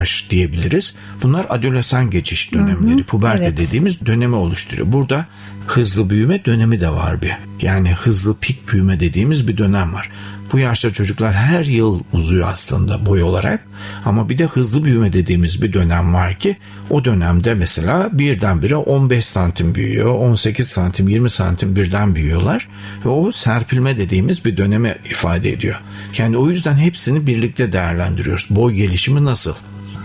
yaş diyebiliriz. Bunlar adolesan geçiş dönemleri, puberte dediğimiz dönemi oluşturuyor. Burada hızlı büyüme dönemi de var bir. Yani hızlı pik büyüme dediğimiz bir dönem var. Bu yaşta çocuklar her yıl uzuyor aslında boy olarak, ama bir de hızlı büyüme dediğimiz bir dönem var ki o dönemde mesela birdenbire 15 santim büyüyor, 18 santim, 20 santim birden büyüyorlar ve o serpilme dediğimiz bir dönemi ifade ediyor. Yani o yüzden hepsini birlikte değerlendiriyoruz. Boy gelişimi nasıl?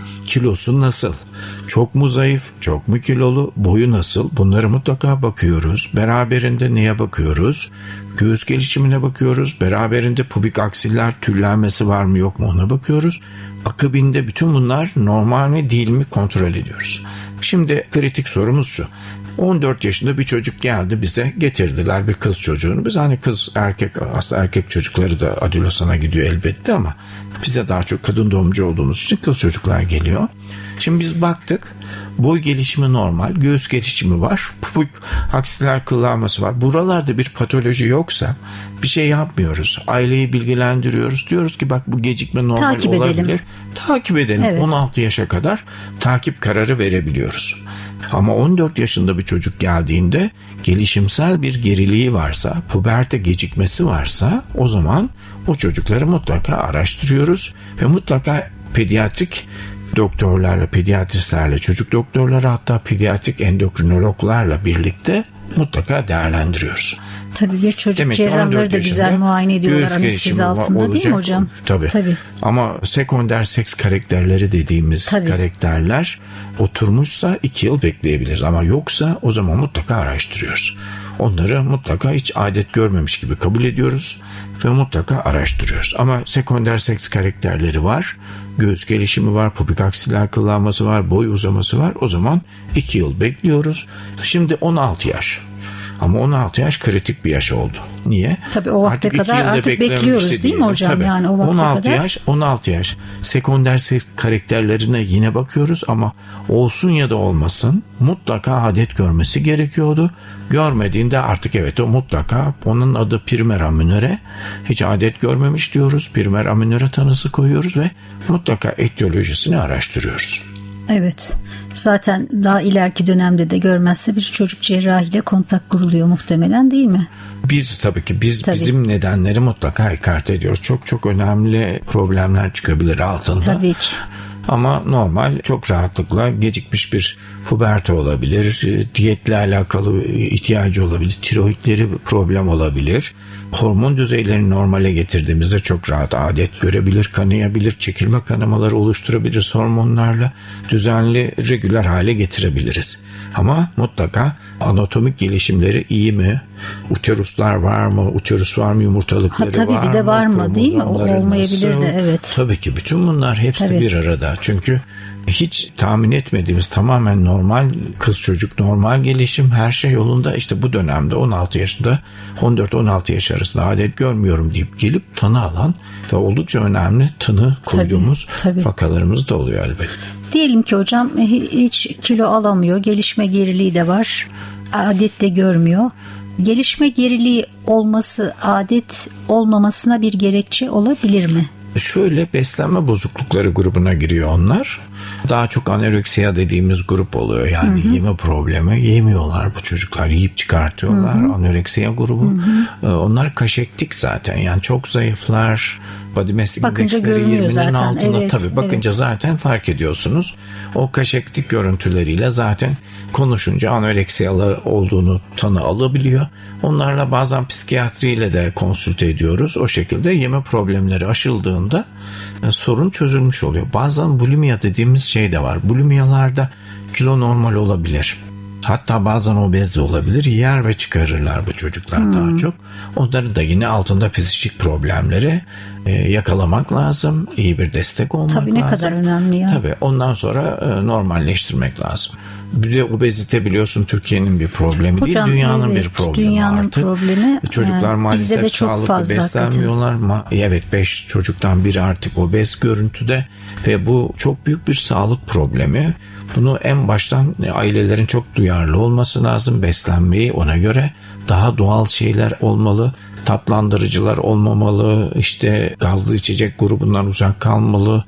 Kilosu nasıl? Çok mu zayıf? Çok mu kilolu? Boyu nasıl? Bunları mutlaka bakıyoruz. Beraberinde neye bakıyoruz? Göğüs gelişimine bakıyoruz. Beraberinde pubik aksiller tüllenmesi var mı yok mu ona bakıyoruz. Akabinde bütün bunlar normal mi değil mi kontrol ediyoruz. Şimdi kritik sorumuz şu. 14 yaşında bir çocuk geldi, bize getirdiler bir kız çocuğunu. Biz hani kız erkek, aslında erkek çocukları da adolesana gidiyor elbette ama bize daha çok kadın doğumcu olduğumuz için kız çocuklar geliyor. Şimdi biz baktık, boy gelişimi normal, göğüs gelişimi var, pubik aksiller kıllanması var. Buralarda bir patoloji yoksa bir şey yapmıyoruz. Aileyi bilgilendiriyoruz. Diyoruz ki bak bu gecikme normal takip olabilir. Edelim. Takip edelim. Evet. 16 yaşa kadar takip kararı verebiliyoruz. Ama 14 yaşında bir çocuk geldiğinde gelişimsel bir geriliği varsa, puberte gecikmesi varsa o zaman o çocukları mutlaka araştırıyoruz ve mutlaka pediatrik doktorlarla, pediatristlerle, çocuk doktorları, hatta pediatrik endokrinologlarla birlikte mutlaka değerlendiriyoruz. Tabii bir çocuk cerrahları da güzel muayene ediyorlar anestezi altında olacak, değil mi hocam? Tabii. Ama sekonder seks karakterleri dediğimiz karakterler oturmuşsa 2 yıl bekleyebiliriz. Ama yoksa o zaman mutlaka araştırıyoruz. Onları mutlaka hiç adet görmemiş gibi kabul ediyoruz ve mutlaka araştırıyoruz. Ama sekonder seks karakterleri var, göğüs gelişimi var, pubik aksiller kıllanması var, boy uzaması var. O zaman 2 yıl bekliyoruz. Şimdi 16 yaş. Ama 16 yaş kritik bir yaş oldu. Niye? Tabii o vakte kadar artık bekliyoruz değil mi hocam? Tabii. Yani o vakte 16 yaş. Sekonder seks karakterlerine yine bakıyoruz ama olsun ya da olmasın mutlaka adet görmesi gerekiyordu. Görmediğinde artık evet o mutlaka, onun adı primer aminöre. Hiç adet görmemiş diyoruz. Primer aminöre tanısı koyuyoruz ve mutlaka etiyolojisini araştırıyoruz. Evet. Zaten daha ileriki dönemde de görmezse bir çocuk cerrahiyle kontak kuruluyor muhtemelen, değil mi? Tabii. Bizim nedenleri mutlaka ekarte ediyoruz. Çok önemli problemler çıkabilir altında. Tabii ki. Ama normal, çok rahatlıkla gecikmiş bir puberte olabilir, diyetle alakalı ihtiyacı olabilir, tiroidleri problem olabilir. Hormon düzeylerini normale getirdiğimizde çok rahat adet görebilir, kanayabilir, çekilme kanamaları oluşturabiliriz hormonlarla, düzenli, regüler hale getirebiliriz. Ama mutlaka anatomik gelişimleri iyi mi? Uteruslar var mı? Uterus var mı? Yumurtalıkları var mı? Tabii bir de var mı, değil mi? O olmayabilir nasıl? De evet. Tabii ki bütün bunlar hepsi bir arada. Çünkü hiç tahmin etmediğimiz tamamen normal kız çocuk, normal gelişim, her şey yolunda. İşte bu dönemde 16 yaşında 14-16 yaş arasında adet görmüyorum deyip gelip tanı alan ve oldukça önemli tanı koyduğumuz vakalarımız da oluyor elbette. Diyelim ki hocam hiç kilo alamıyor, gelişme geriliği de var, adet de görmüyor. Gelişme geriliği olması adet olmamasına bir gerekçe olabilir mi? Şöyle, beslenme bozuklukları grubuna giriyor onlar. Daha çok anoreksiya dediğimiz grup oluyor. Yani yeme problemi. Yemiyorlar bu çocuklar. Yiyip çıkartıyorlar. Anoreksiya grubu. Onlar kaşektik zaten. Yani çok zayıflar. Body mass indeksleri 20'nin altında. Evet, tabii bakınca zaten fark ediyorsunuz. O kaşektik görüntüleriyle zaten konuşunca anoreksiyalı olduğunu tanı alabiliyor. Onlarla bazen psikiyatriyle de konsülte ediyoruz. O şekilde yeme problemleri aşıldığında sorun çözülmüş oluyor. Bazen bulimia dediğimiz şey de var. Bulimiyalarda kilo normal olabilir. Hatta bazen obez olabilir. Yer ve çıkarırlar bu çocuklar daha çok. Onların da yine altında psikik problemleri yakalamak lazım. İyi bir destek olmak lazım. Tabii ne kadar önemli ya. Tabii ondan sonra normalleştirmek lazım. Bir de obezite biliyorsun Türkiye'nin bir problemi değil, dünyanın bir problemi artık. Problemi, çocuklar maalesef sağlıklı beslenmiyorlar. Evet, 5 çocuktan biri artık obez görüntüde ve bu çok büyük bir sağlık problemi. Bunu en baştan ailelerin çok duyarlı olması lazım. Beslenmeyi ona göre daha doğal şeyler olmalı. Tatlandırıcılar olmamalı. İşte gazlı içecek grubundan uzak kalmalı.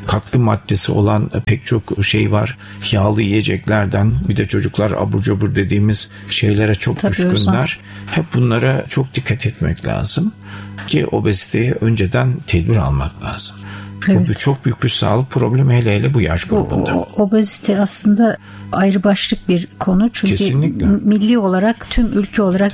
katkı maddesi olan pek çok şey var. Yağlı yiyeceklerden, bir de çocuklar abur cubur dediğimiz şeylere çok düşkünler. Hep bunlara çok dikkat etmek lazım ki obeziteye önceden tedbir almak lazım. Evet. Bu çok büyük bir sağlık problemi, hele bu yaş grubunda. Obezite aslında ayrı başlık bir konu. Çünkü kesinlikle milli olarak, tüm ülke olarak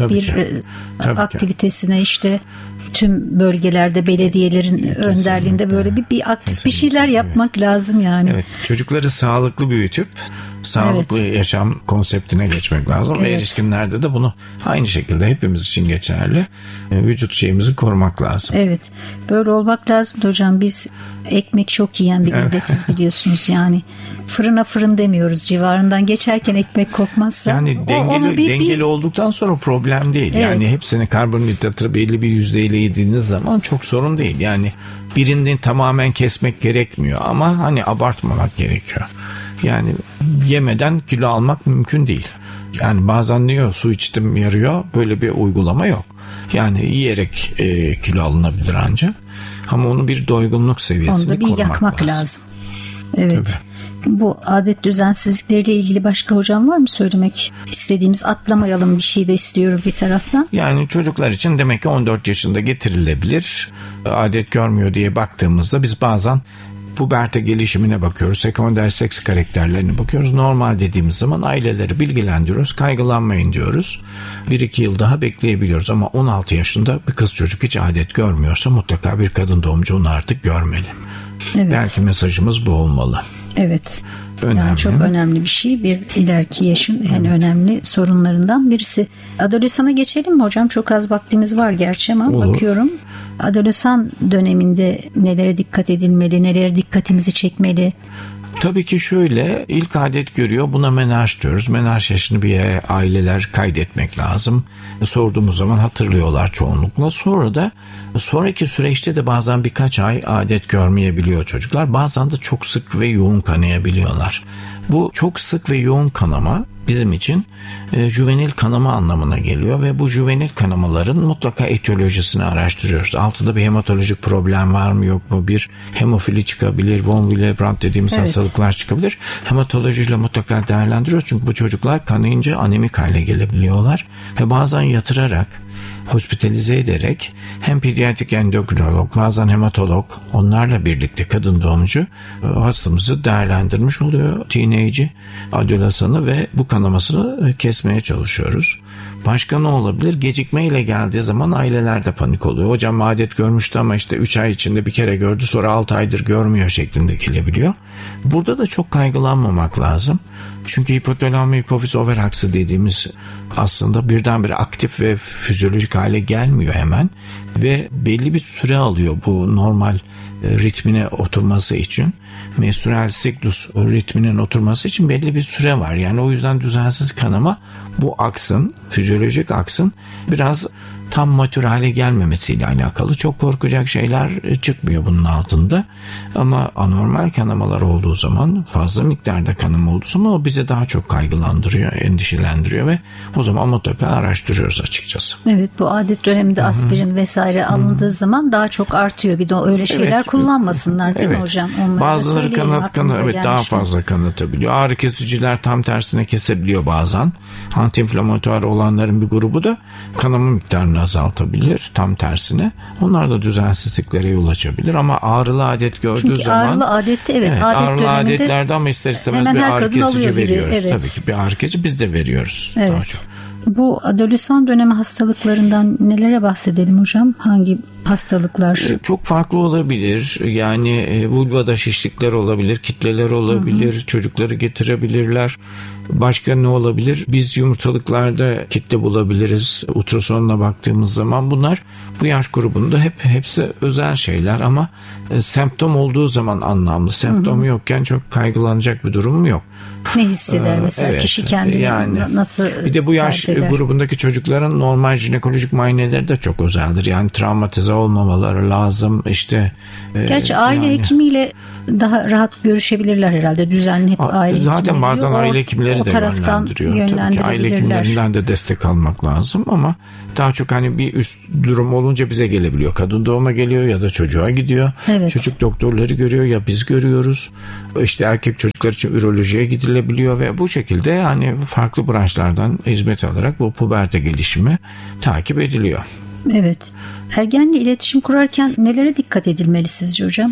aktivitesine işte tüm bölgelerde belediyelerin önderliğinde böyle bir aktif bir şeyler yapmak lazım yani. Evet. Çocukları sağlıklı büyütüp sağlıklı yaşam konseptine geçmek lazım. Ve erişkinlerde de bunu aynı şekilde hepimiz için geçerli. Vücut şeyimizi korumak lazım. Evet. Böyle olmak lazım hocam. Biz ekmek çok yiyen bir milletiz biliyorsunuz yani. Fırına fırın demiyoruz. Civarından geçerken ekmek kokmazsa. Yani dengeli olduktan sonra problem değil. Evet. Yani hepsini karbonhidratı belli bir yüzdeyle yediğiniz zaman çok sorun değil. Yani birinden tamamen kesmek gerekmiyor ama hani abartmamak gerekiyor. Yani yemeden kilo almak mümkün değil. Yani bazen diyor su içtim yarıyor, böyle bir uygulama yok. Yani yiyerek kilo alınabilir ancak. Ama onu bir doygunluk seviyesine korumak lazım. Onu da bir yakmak lazım. Evet. Tabii. Bu adet düzensizlikleriyle ilgili başka hocam var mı söylemek istediğimiz? Atlamayalım bir şey de istiyorum bir taraftan. Yani çocuklar için demek ki 14 yaşında getirilebilir. Adet görmüyor diye baktığımızda biz bazen puberte gelişimine bakıyoruz. Sekonder seks karakterlerine bakıyoruz. Normal dediğimiz zaman aileleri bilgilendiriyoruz. Kaygılanmayın diyoruz. 1-2 yıl daha bekleyebiliyoruz. Ama 16 yaşında bir kız çocuk hiç adet görmüyorsa mutlaka bir kadın doğumcu onu artık görmeli. Evet. Belki mesajımız bu olmalı. Evet. Önemli. Yani çok önemli bir şey. Bir ileriki yaşın en önemli sorunlarından birisi. Adolesana geçelim mi hocam? Çok az vaktimiz var gerçi ama bakıyorum. Adolesan döneminde nelere dikkat edilmeli, nelere dikkatimizi çekmeli? Tabii ki şöyle, ilk adet görüyor, buna menarş diyoruz. Menarş yaşını bir yere aileler kaydetmek lazım. Sorduğumuz zaman hatırlıyorlar çoğunlukla. Sonra da sonraki süreçte de bazen birkaç ay adet görmeyebiliyor çocuklar. Bazen de çok sık ve yoğun kanayabiliyorlar. Bu çok sık ve yoğun kanama bizim için juvenil kanama anlamına geliyor ve bu juvenil kanamaların mutlaka etiyolojisini araştırıyoruz. Altında bir hematolojik problem var mı yok mu? Bir hemofili çıkabilir, von Willebrand dediğimiz hastalıklar çıkabilir. Hematolojiyle mutlaka değerlendiriyoruz çünkü bu çocuklar kanayınca anemik hale gelebiliyorlar ve bazen yatırarak, hospitalize ederek hem pediatrik endokrinolog, bazen hematolog, onlarla birlikte kadın doğumcu hastamızı değerlendirmiş oluyor. Teenage'i, adolesanı ve bu kanamasını kesmeye çalışıyoruz. Başka ne olabilir? Gecikmeyle geldiği zaman aileler de panik oluyor. Hocam adet görmüştü ama işte 3 ay içinde bir kere gördü, sonra 6 aydır görmüyor şeklinde gelebiliyor. Burada da çok kaygılanmamak lazım. Çünkü hipotalamo hipofiz over aksı dediğimiz aslında birdenbire aktif ve fizyolojik hale gelmiyor hemen ve belli bir süre alıyor bu normal ritmine oturması için. Menstrüel siklus ritminin oturması için belli bir süre var. Yani o yüzden düzensiz kanama bu aksın, fizyolojik aksın biraz tam matür hale gelmemesiyle alakalı. Çok korkacak şeyler çıkmıyor bunun altında. Ama anormal kanamalar olduğu zaman, fazla miktarda kanama olduğu zaman o bize daha çok kaygılandırıyor, endişelendiriyor ve o zaman mutlaka araştırıyoruz açıkçası. Evet, bu adet döneminde aspirin vesaire alındığı zaman daha çok artıyor. Bir de öyle şeyler kullanmasınlar değil mi hocam? Bazıları daha fazla kanatabiliyor. Ağrı kesiciler tam tersine kesebiliyor bazen. Antiinflamatuar olanların bir grubu da kanama miktarını azaltabilir, tam tersine. Onlar da düzensizliklere yol açabilir ama ağrılı adet gördüğü zaman ağrılı adette ağrılı adetlerde ama ister istemez bir ağrı kesici veriyoruz. Tabii ki bir ağrı kesici biz de veriyoruz. Evet. Daha çok. Bu adolesan dönemi hastalıklarından nelere bahsedelim hocam? Hangi hastalıklar? Çok farklı olabilir. Yani vulvada şişlikler olabilir, kitleler olabilir, çocukları getirebilirler. Başka ne olabilir? Biz yumurtalıklarda kitle bulabiliriz. Ultrasonla baktığımız zaman bunlar bu yaş grubunda hepsi özel şeyler ama semptom olduğu zaman anlamlı. Semptom yokken çok kaygılanacak bir durum yok. Ne hisseder mesela kişi kendini nasıl bir de bu yaş grubundaki çocukların normal jinekolojik muayeneleri de çok özeldir. Yani travmatize olmamaları lazım. İşte gerçi aile hekimiyle daha rahat görüşebilirler herhalde. Düzenli hep aile zaten bazen aile hekimleri de yönlendiriyor. Tabii ki aile hekimlerinden de destek almak lazım ama daha çok hani bir üst durum olunca bize gelebiliyor. Kadın doğuma geliyor ya da çocuğa gidiyor. Evet. Çocuk doktorları görüyor ya biz görüyoruz. İşte erkek çocuklar için ürolojiye gidilebiliyor ve bu şekilde hani farklı branşlardan hizmet alarak bu puberte gelişimi takip ediliyor. Evet. Ergenle iletişim kurarken nelere dikkat edilmeli sizce hocam?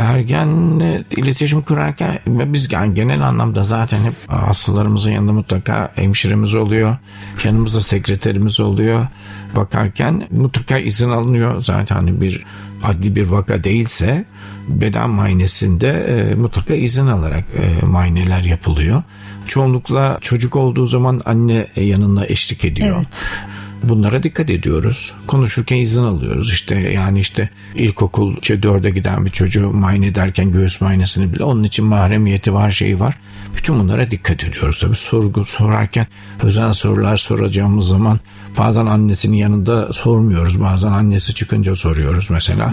Ergenle iletişim kurarken biz yani genel anlamda zaten hep hastalarımızın yanında mutlaka hemşiremiz oluyor. Yanımızda sekreterimiz oluyor. Bakarken mutlaka izin alınıyor. Zaten hani bir adli bir vaka değilse beden muayenesinde mutlaka izin alarak muayeneler yapılıyor. Çoğunlukla çocuk olduğu zaman anne yanına eşlik ediyor. Evet. Bunlara dikkat ediyoruz. Konuşurken izin alıyoruz. İşte ilkokul 4'e giden bir çocuğu muayene ederken göğüs muayenesini bile onun için mahremiyeti var, şeyi var. Bütün bunlara dikkat ediyoruz. Tabii sorarken özel sorular soracağımız zaman bazen annesinin yanında sormuyoruz. Bazen annesi çıkınca soruyoruz mesela.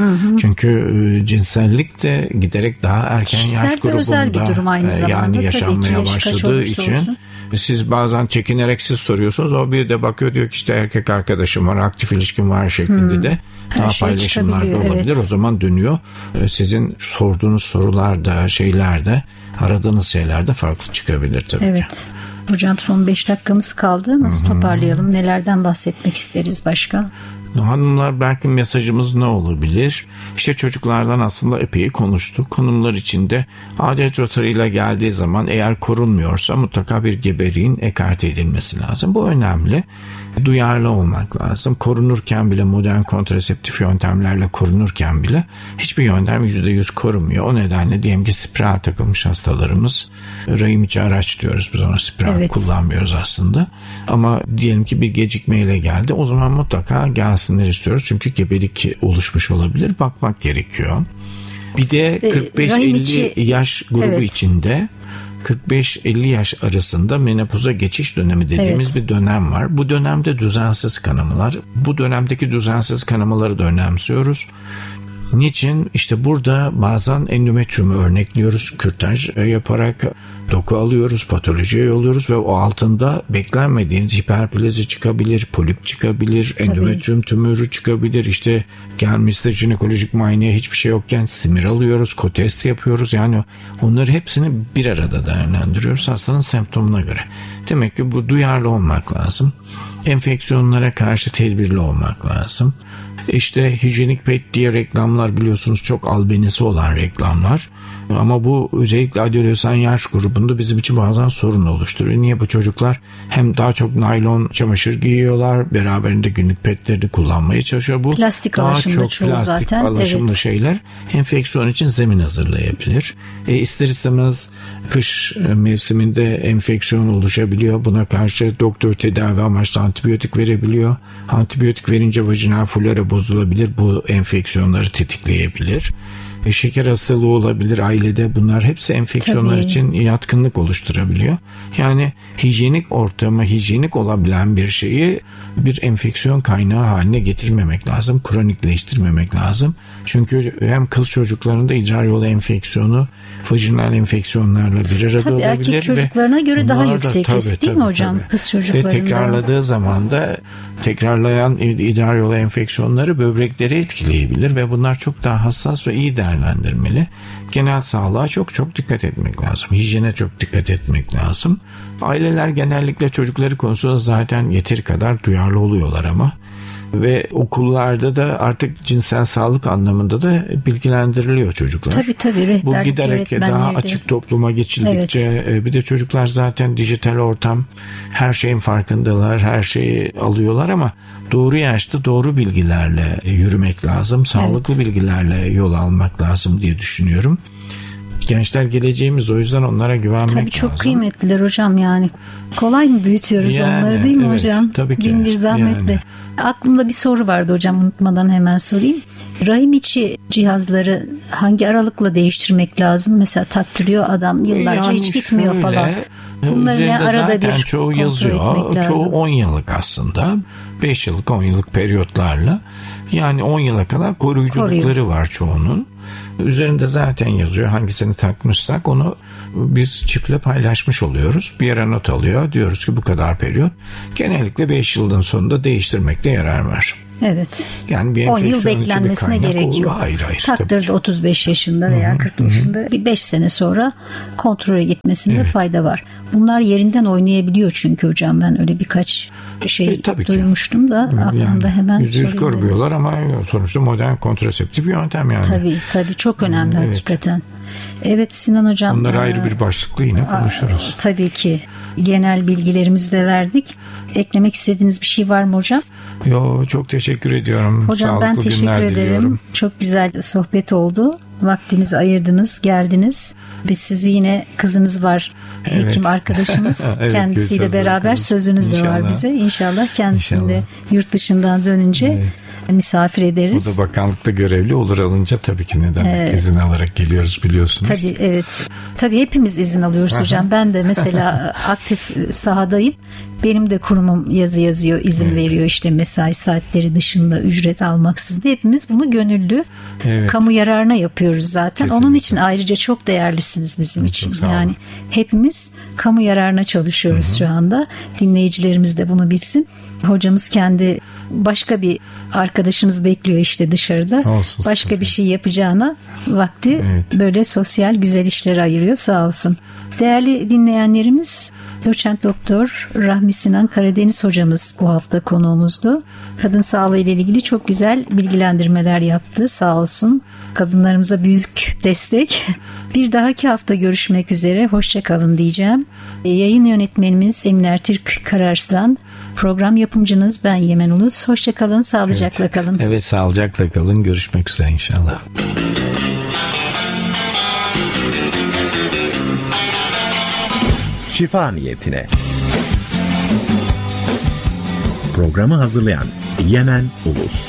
Çünkü cinsellik de giderek daha erken yaş grubunda yani yaşanmaya başladığı için siz bazen çekinerek siz soruyorsunuz. O bir de bakıyor diyor ki işte erkek arkadaşım var, aktif ilişkim var şeklinde de daha paylaşımlar da olabilir. Evet. O zaman dönüyor. Sizin sorduğunuz sorularda, şeylerde, aradığınız şeylerde farklı çıkabilir tabii ki. Evet. Hocam son 5 dakikamız kaldı. Nasıl toparlayalım? Nelerden bahsetmek isteriz başka? Hanımlar belki mesajımız ne olabilir? İşte çocuklardan aslında epey konuştuk. Konumlar içinde adet rotarıyla geldiği zaman eğer korunmuyorsa mutlaka bir gebeliğin ekarte edilmesi lazım. Bu önemli. Duyarlı olmak lazım. Korunurken bile modern kontraseptif yöntemlerle korunurken bile hiçbir yöntem %100 korumuyor. O nedenle diyelim ki spiral takılmış hastalarımız, rahim içi araç diyoruz biz ona, spiral kullanmıyoruz aslında. Ama diyelim ki bir gecikmeyle geldi. O zaman mutlaka gelsinler istiyoruz. Çünkü gebelik oluşmuş olabilir. Bakmak gerekiyor. Bir de 45-50 yaş grubu içinde 45-50 yaş arasında menopoza geçiş dönemi dediğimiz bir dönem var. Bu dönemde düzensiz kanamalar. Bu dönemdeki düzensiz kanamaları da önemsiyoruz. Niçin? İşte burada bazen endometriyumu örnekliyoruz. Kürtaj yaparak doku alıyoruz, patolojiye yolluyoruz ve o altında beklenmediğiniz hiperplazi çıkabilir, polip çıkabilir, endometriyum tümörü çıkabilir. İşte gelmişse jinekolojik muayeneye hiçbir şey yokken simir alıyoruz, kotest yapıyoruz. Yani onları hepsini bir arada değerlendiriyoruz hastanın semptomuna göre. Demek ki bu duyarlı olmak lazım. Enfeksiyonlara karşı tedbirli olmak lazım. İşte hijyenik pet diye reklamlar biliyorsunuz çok albenisi olan reklamlar. Ama bu özellikle adolesan yaş grubunda bizim için bazen sorun oluşturuyor. Niye? Bu çocuklar hem daha çok naylon çamaşır giyiyorlar, beraberinde günlük petleri de kullanmaya çalışıyor. Bu plastik daha alaşımlı çok plastik alaşımlı şeyler enfeksiyon için zemin hazırlayabilir. İster istemez kış mevsiminde enfeksiyon oluşabiliyor. Buna karşı doktor tedavi amaçlı antibiyotik verebiliyor. Antibiyotik verince vajinal flora bozulabilir. Bu enfeksiyonları tetikleyebilir. Şeker hastalığı olabilir ailede. Bunlar hepsi enfeksiyonlar için yatkınlık oluşturabiliyor. Yani hijyenik ortamı, hijyenik olabilen bir şeyi bir enfeksiyon kaynağı haline getirmemek lazım. Kronikleştirmemek lazım. Çünkü hem kız çocuklarında idrar yolu enfeksiyonu vajinal enfeksiyonlarla bir arada olabilir. Erkek çocuklarına göre daha yüksek risk değil mi hocam? Kız çocuklarında. Ve tekrarladığı zaman da tekrarlayan idrar yolu enfeksiyonları böbrekleri etkileyebilir ve bunlar çok daha hassas ve iyi değerlendirmeli. Genel sağlığa çok dikkat etmek lazım. Hijyene çok dikkat etmek lazım. Aileler genellikle çocukları konusunda zaten yeteri kadar duyarlı oluyorlar ama ve okullarda da artık cinsel sağlık anlamında da bilgilendiriliyor çocuklar. Tabii. Bu giderek daha açık topluma geçildikçe bir de çocuklar zaten dijital ortam, her şeyin farkındalar, her şeyi alıyorlar ama doğru yaşta doğru bilgilerle yürümek lazım. Sağlıklı bilgilerle yol almak lazım diye düşünüyorum. Gençler geleceğimiz, o yüzden onlara güvenmek lazım. Tabii çok kıymetliler hocam yani. Kolay mı büyütüyoruz onları değil mi hocam? Tabii ki. Bin bir zahmetle. Aklımda bir soru vardı hocam, unutmadan hemen sorayım. Rahim içi cihazları hangi aralıkla değiştirmek lazım? Mesela taktırıyor adam yıllarca hiç gitmiyor falan. Bunları ne arada bir çoğu yazıyor. Çoğu 10 yıllık aslında. 5 yıllık 10 yıllık periyotlarla. Yani 10 yıla kadar koruyuculukları var çoğunun. Üzerinde zaten yazıyor hangisini takmışsak onu biz çiftle paylaşmış oluyoruz. Bir yere not alıyor. Diyoruz ki bu kadar periyot. Genellikle 5 yılın sonunda değiştirmekte yarar var. Evet. Yani bir 10 yıl enfeksiyon beklenmesine gerek yok. Hayır. Taktırdı 35 yaşında veya 40 yaşında bir 5 sene sonra kontrole gitmesinde fayda var. Bunlar yerinden oynayabiliyor çünkü hocam ben öyle birkaç şey duymuştum da aklımda hemen yüz görmüyorlar ama sonuçta modern kontraseptif yöntem yani. Tabii çok önemli hakikaten. Evet Sinan hocam. Bunları ayrı bir başlıklı yine konuşuruz. Tabii ki. Genel bilgilerimizi de verdik. Eklemek istediğiniz bir şey var mı hocam? Çok teşekkür ediyorum. Hocam sağlıklı ben teşekkür ederim. Diliyorum. Çok güzel sohbet oldu. Vaktinizi ayırdınız, geldiniz. Biz sizi yine kızınız var, hekim arkadaşımız. Kendisiyle beraber sözünüz de var bize. İnşallah kendisini de yurt dışından dönünce misafir ederiz. O da bakanlıkta görevli olur alınca tabii ki neden izin alarak geliyoruz biliyorsunuz. Tabii evet. Tabii hepimiz izin alıyoruz hocam. Ben de mesela aktif sahadayım. Benim de kurumum yazı yazıyor, izin veriyor işte mesai saatleri dışında ücret almaksızın. Hepimiz bunu gönüllü kamu yararına yapıyoruz zaten. Kesinlikle. Onun için ayrıca çok değerlisiniz bizim için. Yani hepimiz kamu yararına çalışıyoruz şu anda. Dinleyicilerimiz de bunu bilsin. Hocamız kendi başka bir arkadaşınız bekliyor işte dışarıda. Başka bir şey yapacağına vakti böyle sosyal güzel işlere ayırıyor sağ olsun. Değerli dinleyenlerimiz, Doçent Doktor Rahmi Sinan Karadeniz hocamız bu hafta konuğumuzdu. Kadın sağlığı ile ilgili çok güzel bilgilendirmeler yaptı sağ olsun. Kadınlarımıza büyük destek. Bir dahaki hafta görüşmek üzere. Hoşça kalın diyeceğim. Yayın yönetmenimiz Emine Türk Kararslan. Program yapımcınız ben Yemen Ulus. Hoşça kalın, sağlıcakla kalın. Evet, sağlıcakla kalın. Görüşmek üzere inşallah. Şifa niyetine. Programı hazırlayan Yemen Ulus.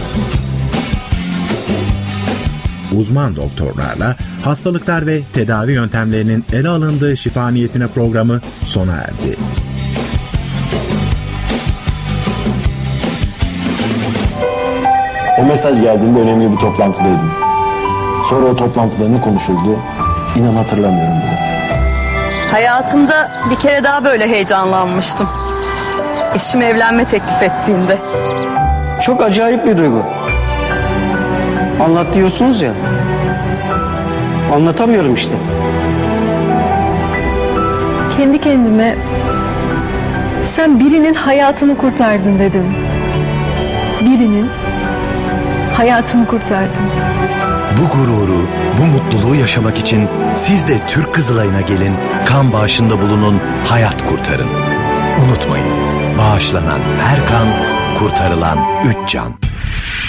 Uzman doktorlarla hastalıklar ve tedavi yöntemlerinin ele alındığı şifa niyetine programı sona erdi. O mesaj geldiğinde önemli bir toplantıdaydım. Sonra o toplantıda ne konuşuldu, inan hatırlamıyorum bile. Hayatımda bir kere daha böyle heyecanlanmıştım. Eşim evlenme teklif ettiğinde. Çok acayip bir duygu. Anlat diyorsunuz ya. Anlatamıyorum işte. Kendi kendime sen birinin hayatını kurtardın dedim. Birinin hayatını kurtardın. Bu gururu, bu mutluluğu yaşamak için siz de Türk Kızılay'ına gelin, kan bağışında bulunun, hayat kurtarın. Unutmayın, bağışlanan her kan, kurtarılan 3 can.